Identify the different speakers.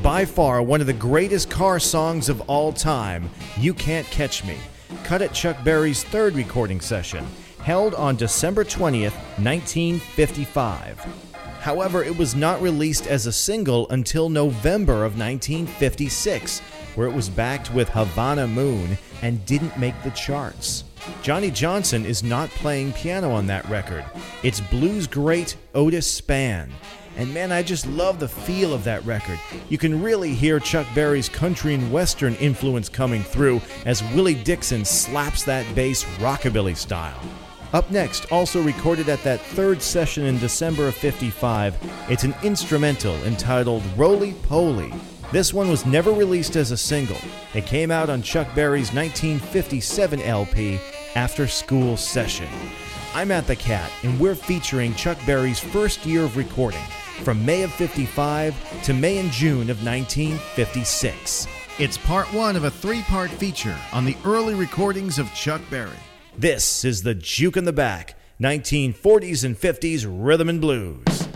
Speaker 1: by far one of the greatest car songs of all time, You Can't Catch Me, cut at Chuck Berry's third recording session, held on December 20th, 1955. However, it was not released as a single until November of 1956, where it was backed with Havana Moon and didn't make the charts. Johnny Johnson is not playing piano on that record. It's blues great Otis Spann. And man, I just love the feel of that record. You can really hear Chuck Berry's country and western influence coming through as Willie Dixon slaps that bass rockabilly style. Up next, also recorded at that third session in December of '55, it's an instrumental entitled Roly Poly. This one was never released as a single. It came out on Chuck Berry's 1957 LP, After School Session. I'm At the Cat, and we're featuring Chuck Berry's first year of recording, from May of '55 to May and June of 1956. It's part one of a three-part feature on the early recordings of Chuck Berry. This is the Juke in the Back, 1940s and 50s Rhythm and Blues.